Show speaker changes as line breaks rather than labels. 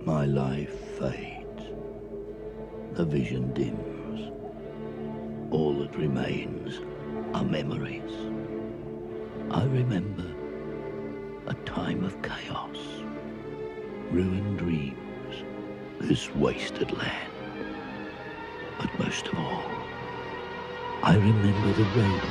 My life fades, the vision dims. All that remains are memories. I remember a time of chaos, ruined dreams, this wasted land. But most of all, I remember the road